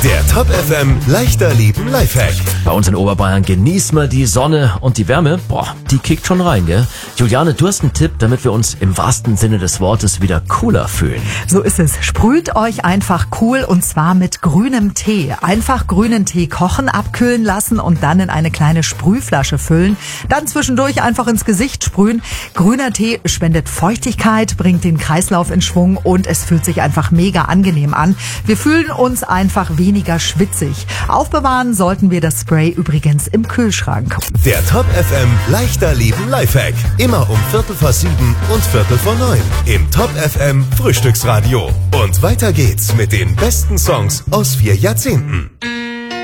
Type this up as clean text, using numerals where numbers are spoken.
Der Top FM leichter Leben Lifehack. Bei uns in Oberbayern genießen wir die Sonne und die Wärme. Die kickt schon rein, gell? Juliane, du hast einen Tipp, damit wir uns im wahrsten Sinne des Wortes wieder cooler fühlen. So ist es. Sprüht euch einfach cool und zwar mit grünem Tee. Einfach grünen Tee kochen, abkühlen lassen und dann in eine kleine Sprühflasche füllen. Dann zwischendurch einfach ins Gesicht sprühen. Grüner Tee spendet Feuchtigkeit, bringt den Kreislauf in Schwung und es fühlt sich einfach mega angenehm an. Wir fühlen uns einfach weniger schwitzig. Aufbewahren sollten wir das Spray übrigens im Kühlschrank. Der Top FM leichter Leben Lifehack. Immer um 7:15 und 8:45 im Top FM Frühstücksradio. Und weiter geht's mit den besten Songs aus 4 Jahrzehnten.